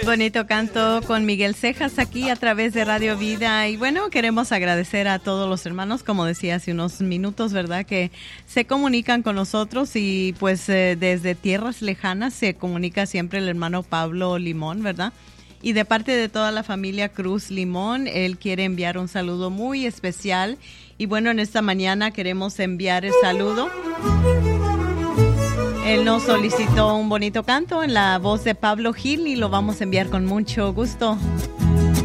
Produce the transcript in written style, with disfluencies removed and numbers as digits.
Bonito canto con Miguel Cejas aquí a través de Radio Vida. Y bueno, queremos agradecer a todos los hermanos, como decía hace unos minutos, ¿verdad? Que se comunican con nosotros y pues desde tierras lejanas se comunica siempre el hermano Pablo Limón, ¿verdad? Y de parte de toda la familia Cruz Limón, él quiere enviar un saludo muy especial. Y bueno, en esta mañana queremos enviar el saludo. Él nos solicitó un bonito canto en la voz de Pablo Gil y lo vamos a enviar con mucho gusto.